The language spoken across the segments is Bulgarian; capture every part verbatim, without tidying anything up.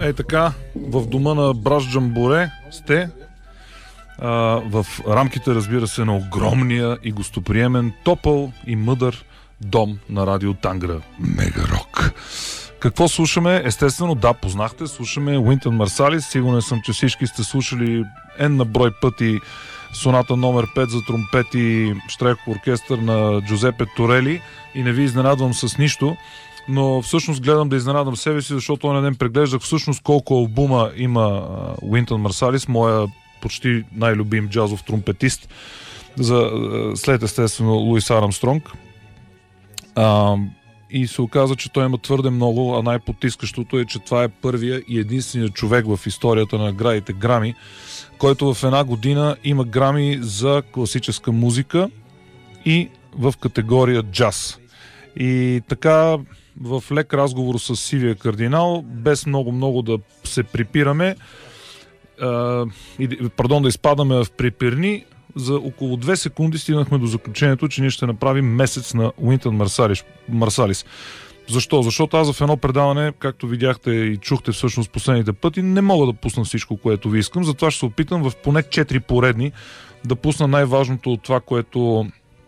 Ей така, в дома на Браш Джамборе сте, а, в рамките, разбира се, на огромния и гостоприемен, топъл и мъдър дом на Радио Тангра. Мега рок. Какво слушаме? Естествено, да, познахте, слушаме Уинтън Марсалис. Сигурен съм, че всички сте слушали N на брой пъти соната номер пет за тромпет и штрайков оркестър на Джузепе Торели и не ви изненадвам с нищо, но всъщност гледам да изненадам себе си, защото онен ден преглеждах всъщност колко албума има Уинтън Марсалис, моя почти най-любим джазов тромпетист, за, след естествено Луис Армстронг. А, и се оказа, че той има твърде много, а най-потискащото е, че това е първия и единственият човек в историята на наградите Грами, който в една година има Грами за класическа музика и в категория джаз. И така, в лек разговор с Сивия кардинал, без много-много да се припираме, а, и, пардон, да изпадаме в припирни, за около две секунди стигнахме до заключението, че ние ще направим месец на Уинтън Марсалис. Марсалис. Защо? Защото аз в едно предаване, както видяхте и чухте всъщност последните пъти, не мога да пусна всичко, което ви искам. Затова ще се опитам в поне четири поредни да пусна най-важното от това, което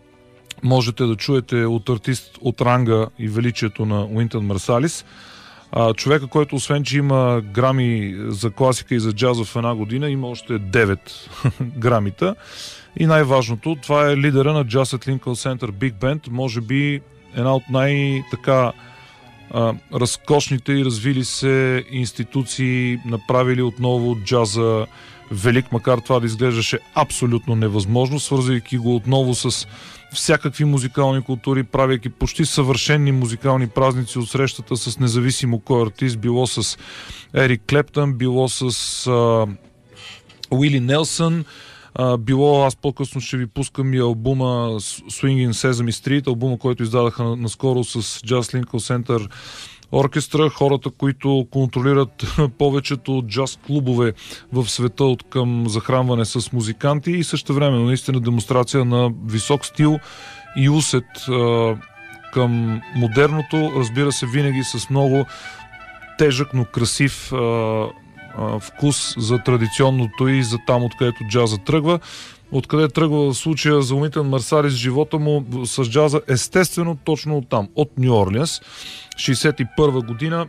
можете да чуете от артист от ранга и величието на Уинтън Марсалис. А, човека, който освен, че има грами за класика и за джаз в една година, има още девет грамита. И най-важното, това е лидера на Jazz at Lincoln Center Big Band, може би една от най-така а, разкошните и развили се институции, направили отново джаза велик, макар това да изглеждаше абсолютно невъзможно, свързвайки го отново с всякакви музикални култури, правейки почти съвършенни музикални празници от срещата с независимо кой артист, било с Ерик Клептън, било с а, Уили Нелсън, а, било, аз по-късно ще ви пускам и албума Swingin' Sesame Street, албума, който издадаха наскоро с Jazz Lincoln Center оркестра, хората, които контролират повечето джаз клубове в света от към захранване с музиканти и същевременно наистина демонстрация на висок стил и усет а, към модерното, разбира се, винаги с много тежък, но красив а, а, вкус за традиционното и за там, откъдето джаза тръгва. Откъде тръгва в случая за Уинтън Марсалис живота му с джаза? Естествено, точно оттам, от Ню Орлианс. шейсет и първа година.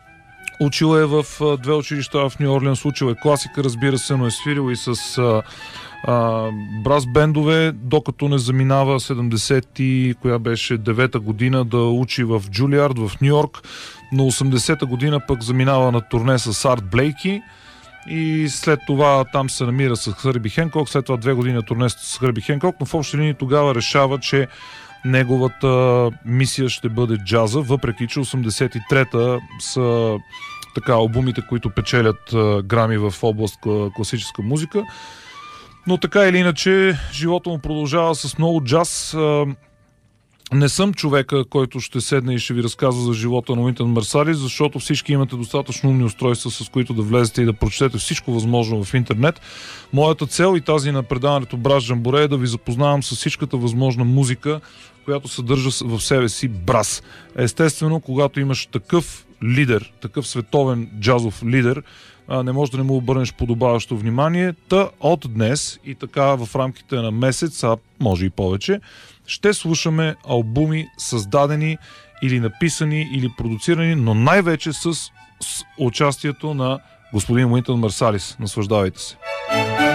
Учил е в две училища в Ню Орлианс. Учил е класика, разбира се, но е свирил и с а, а, брас бендове, докато не заминава седемдесет и коя беше девета година да учи в Джулиард в Ню Йорк. На осемдесета година пък заминава на турне с Арт Блейки. И след това там се намира с Хърби Хенкок, след това две години турне с Хърби Хенкок, но в общи линии тогава решава, че неговата мисия ще бъде джаза, въпреки че осемдесет и трета са така албумите, които печелят грами в област класическа музика. Но така или иначе, живота му продължава с много джаз. Не съм човека, който ще седне и ще ви разказва за живота на Уинтън Марсалис, защото всички имате достатъчно умни устройства, с които да влезете и да прочетете всичко възможно в интернет. Моята цел и тази на предаването Браш Джамборе е да ви запознавам с всичката възможна музика, която съдържа в себе си брас. Естествено, когато имаш такъв лидер, такъв световен джазов лидер, не може да не му обърнеш подобаващо внимание. Та от днес и така в рамките на месец, а може и повече, ще слушаме албуми създадени или написани или продуцирани, но най-вече с, с участието на господин Уинтън Марсалис. Наслаждавайте се!